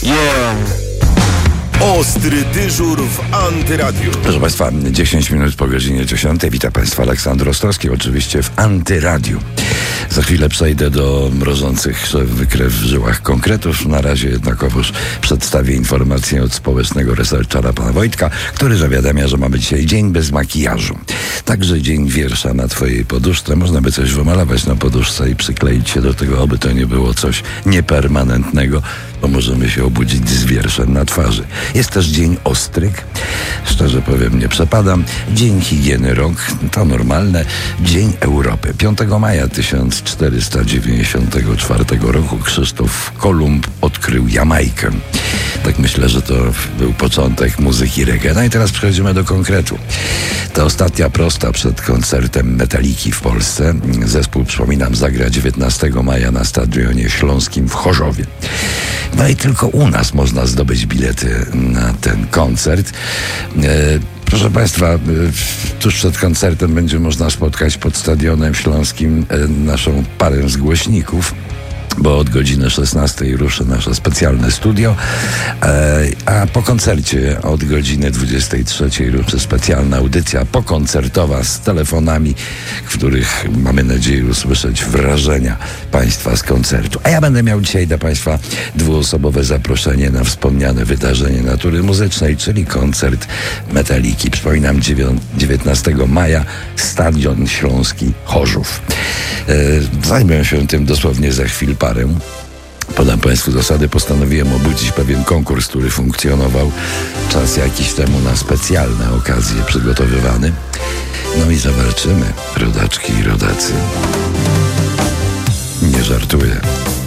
Yeah. Ostry dyżur w Antyradiu. Proszę Państwa, 10 minut po godzinie 10. Witam Państwa, Aleksander Ostrowski, oczywiście w Antyradiu. Za chwilę przejdę do mrożących krew w żyłach konkretów. Na razie jednakowoż przedstawię informację od społecznego researchera pana Wojtka, który zawiadamia, że mamy dzisiaj dzień bez makijażu. Także dzień wiersza na twojej poduszce. Można by coś wymalować na poduszce i przykleić się do tego, aby to nie było coś niepermanentnego, bo możemy się obudzić z wierszem na twarzy. Jest też dzień ostryg. Szczerze powiem, nie przepadam. Dzień higieny rąk, to normalne. Dzień Europy. 5 maja 1494 roku Krzysztof Kolumb odkrył Jamajkę. Tak myślę, że to był początek muzyki reggae. No i teraz przechodzimy do konkretu. To ostatnia prosta przed koncertem Metaliki w Polsce. Zespół, przypominam, zagra 19 maja na Stadionie Śląskim w Chorzowie. No i tylko u nas można zdobyć bilety na ten koncert. Proszę Państwa, tuż przed koncertem będzie można spotkać pod Stadionem Śląskim naszą parę z głośników, bo od godziny 16 ruszy nasze specjalne studio, a po koncercie od godziny 23 ruszy specjalna audycja pokoncertowa z telefonami, w których mamy nadzieję usłyszeć wrażenia Państwa z koncertu. A ja będę miał dzisiaj dla Państwa dwuosobowe zaproszenie na wspomniane wydarzenie natury muzycznej, czyli koncert Metaliki. Przypominam, 19 maja Stadion Śląski Chorzów. Zajmę się tym dosłownie za chwilę. Podam Państwu zasady. Postanowiłem obudzić pewien konkurs, który funkcjonował czas jakiś temu na specjalne okazje przygotowywany. No i zobaczymy, rodaczki i rodacy. Nie żartuję.